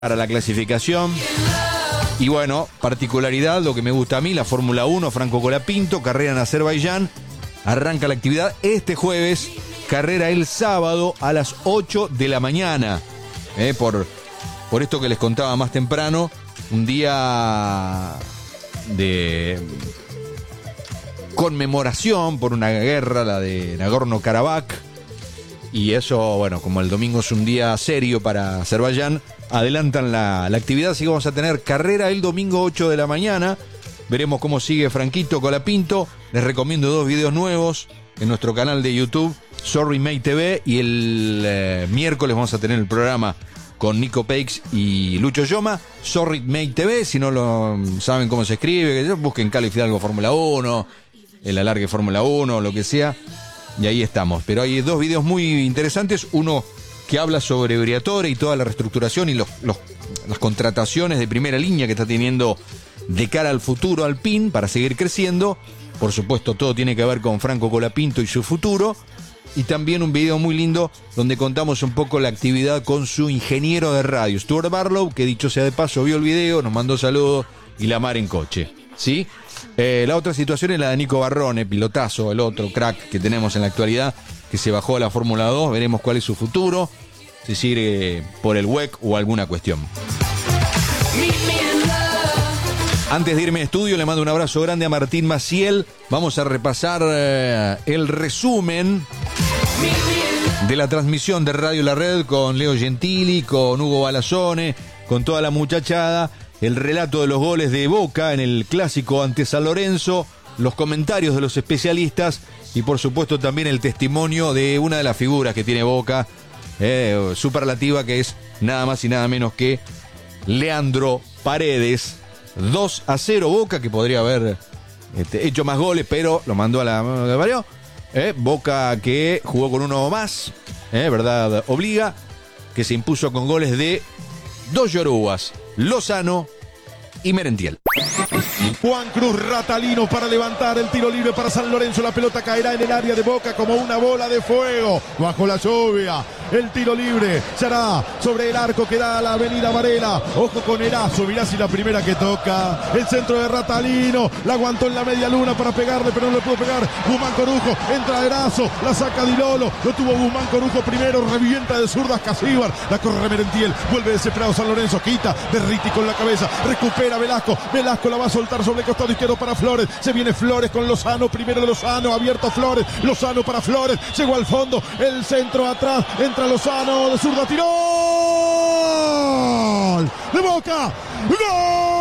para la clasificación. Y bueno, particularidad, lo que me gusta a mí, la Fórmula 1, Franco Colapinto, carrera en Azerbaiyán. Arranca la actividad este jueves, carrera el sábado a las 8 de la mañana. Por esto que les contaba más temprano, un día de conmemoración por una guerra, la de Nagorno-Karabaj. Y eso, bueno, como el domingo es un día serio para Azerbaiyán, adelantan la actividad, así que vamos a tener carrera el domingo 8 de la mañana. Veremos cómo sigue Franquito Colapinto. Les recomiendo 2 videos nuevos en nuestro canal de YouTube, Sorry Mate TV, y el miércoles vamos a tener el programa con Nico Peix y Lucho Yoma, Sorry Mate TV. Si no lo saben cómo se escribe, busquen Cali Fidalgo Fórmula 1, el alargue Fórmula 1, lo que sea. Y ahí estamos. Pero hay 2 videos muy interesantes. Uno que habla sobre Briatore y toda la reestructuración y las contrataciones de primera línea que está teniendo de cara al futuro Alpine para seguir creciendo. Por supuesto, todo tiene que ver con Franco Colapinto y su futuro. Y también un video muy lindo donde contamos un poco la actividad con su ingeniero de radio, Stuart Barlow, que dicho sea de paso vio el video, nos mandó saludos y la mar en coche. ¿Sí? La otra situación es la de Nico Barrone, pilotazo, el otro crack que tenemos en la actualidad, que se bajó a la Fórmula 2. Veremos cuál es su futuro, si sigue por el WEC o alguna cuestión. Antes de irme a estudio, le mando un abrazo grande a Martín Maciel. Vamos a repasar el resumen de la transmisión de Radio La Red con Leo Gentili, con Hugo Balazone, con toda la muchachada. El relato de los goles de Boca en el clásico ante San Lorenzo, los comentarios de los especialistas y por supuesto también el testimonio de una de las figuras que tiene Boca, superlativa, que es nada más y nada menos que Leandro Paredes. 2-0 Boca, que podría haber hecho más goles, pero lo mandó a la varió. Boca que jugó con uno más, verdad obliga, que se impuso con goles de 2 yorubas, Lozano y Merentiel. Juan Cruz Ratalino para levantar el tiro libre para San Lorenzo. La pelota caerá en el área de Boca como una bola de fuego bajo la lluvia. El tiro libre será sobre el arco que da a la avenida Varela. Ojo con Erazo, mirá si la primera que toca. El centro de Ratalino, la aguantó en la media luna para pegarle, pero no le pudo pegar. Guzmán Corujo, entra Erazo, la saca Di Lolo. Lo tuvo Guzmán Corujo primero, revienta de zurdas Casíbar. La corre Merentiel, vuelve desesperado San Lorenzo, quita, Derriti con la cabeza, recupera Velasco. Velasco la va a soltar sobre el costado izquierdo para Flores. Se viene Flores con Lozano, primero de Lozano, abierto Flores. Lozano para Flores, llegó al fondo, el centro atrás, entra Lozano de zurda, tiró. ¡Gol! ¡De Boca! ¡Gol!